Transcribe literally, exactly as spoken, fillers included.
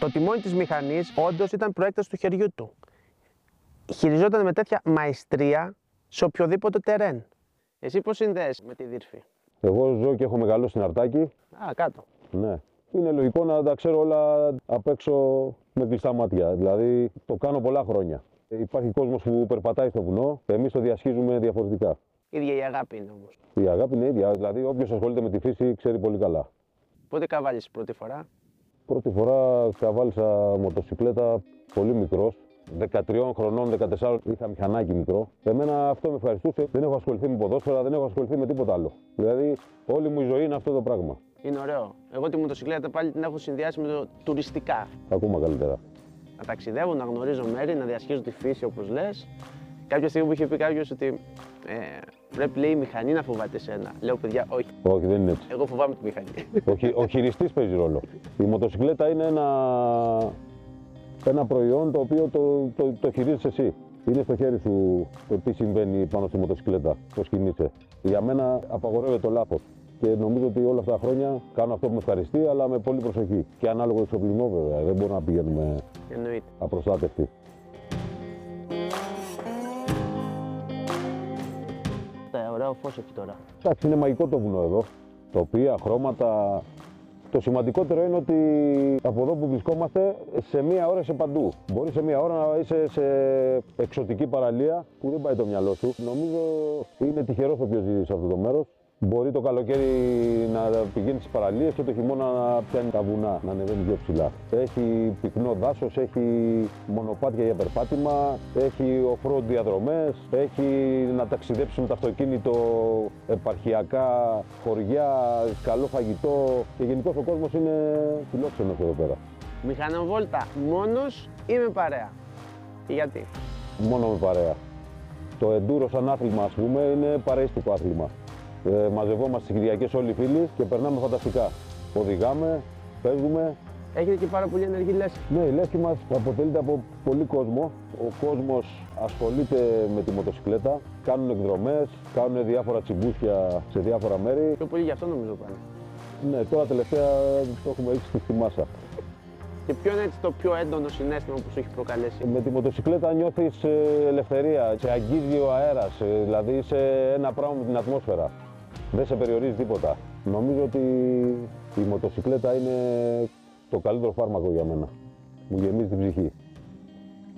Το τιμόνι της μηχανής όντως ήταν προέκταση του χεριού του. Χειριζόταν με τέτοια μαεστρία σε οποιοδήποτε τερέν. Εσύ πώς συνδέεσαι με τη δίρφη? Εγώ ζω και έχω μεγαλώσει στην Αρτάκη. Α, κάτω. Ναι. Είναι λογικό να τα ξέρω όλα απ' έξω με κλειστά μάτια. Δηλαδή το κάνω πολλά χρόνια. Υπάρχει κόσμος που περπατάει στο βουνό, εμείς το διασχίζουμε διαφορετικά. Ίδια η αγάπη είναι όμως. Η αγάπη είναι ίδια. Δηλαδή όποιος ασχολείται με τη φύση ξέρει πολύ καλά. Πότε καβάλεις πρώτη φορά? Πρώτη φορά καβάλισα μοτοσυκλέτα πολύ μικρός. δεκατρία χρονών, δεκατέσσερα είχα μηχανάκι μικρό. Εμένα αυτό με ευχαριστούσε. Δεν έχω ασχοληθεί με ποδόσφαιρα, δεν έχω ασχοληθεί με τίποτα άλλο. Δηλαδή όλη μου η ζωή είναι αυτό το πράγμα. Είναι ωραίο. Εγώ τη μοτοσυκλέτα πάλι την έχω συνδυάσει με το τουριστικά. Ακόμα καλύτερα. Να ταξιδεύω, να γνωρίζω μέρη, να διασχίζω τη φύση όπως λες. Κάποια στιγμή που είχε πει κάποιος ότι ε, πρέπει λέει η μηχανή να φοβάται εσένα. Λέω παιδιά, όχι. Όχι, δεν είναι έτσι. Εγώ φοβάμαι τη μηχανή. Ο, χει, ο χειριστής παίζει ρόλο. Η μοτοσυκλέτα είναι ένα, ένα προϊόν το οποίο το, το, το χειρίζεσαι εσύ. Είναι στο χέρι σου το τι συμβαίνει πάνω στη μοτοσυκλέτα, πώς κινείσαι. Για μένα απαγορεύεται το λάθος. Και νομίζω ότι όλα αυτά τα χρόνια κάνω αυτό που με ευχαριστεί, αλλά με πολύ προσοχή. Και ανάλογο εξοπλισμό βέβαια. Δεν μπορούμε να πηγαίνουμε Εννοείται. απροστάτευτοι. Ωραίο φως εκεί τώρα. Εντάξει, είναι μαγικό το βουνό εδώ. Τοπία, χρώματα. Το σημαντικότερο είναι ότι από εδώ που βρισκόμαστε, σε μία ώρα είσαι παντού. Μπορεί σε μία ώρα να είσαι σε εξωτική παραλία που δεν πάει το μυαλό σου. Νομίζω είναι τυχερός όποιος ζει σε αυτό το μέρος. Μπορεί το καλοκαίρι να πηγαίνει στις παραλίες και το χειμώνα να πιάνει τα βουνά, να ανεβαίνει πιο ψηλά. Έχει πυκνό δάσος, έχει μονοπάτια για περπάτημα, έχει off-road διαδρομές, έχει να ταξιδέψει με το αυτοκίνητο επαρχιακά χωριά, καλό φαγητό και γενικώς ο κόσμος είναι φιλόξενος εδώ πέρα. Μηχανοβόλτα μόνος ή με παρέα? Και γιατί? Μόνο με παρέα. Το enduro σαν άθλημα, ας πούμε, είναι παρεΐστικο άθλημα. Ε, μαζευόμαστε στις Κυριακές όλοι οι φίλοι και περνάμε φανταστικά. Οδηγάμε, παίζουμε. Έχετε και πάρα πολύ ενεργή λέσχη. Ναι, η λέσχη μας αποτελείται από πολύ κόσμο. Ο κόσμος ασχολείται με τη μοτοσυκλέτα, κάνουν εκδρομές, κάνουν διάφορα τσιμπούσια σε διάφορα μέρη. Πιο πολύ γι' αυτό νομίζω πάνε. Ναι, τώρα τελευταία το έχουμε ρίξει στη μάσα. Και ποιο είναι έτσι το πιο έντονο συναίσθημα που σου έχει προκαλέσει? Με τη μοτοσυκλέτα νιώθεις ελευθερία, σε αγγίζει ο αέρας, δηλαδή είσαι ένα πράγμα με την ατμόσφαιρα. Δεν σε περιορίζει τίποτα. Νομίζω ότι η μοτοσυκλέτα είναι το καλύτερο φάρμακο για μένα. Μου γεμίζει την ψυχή.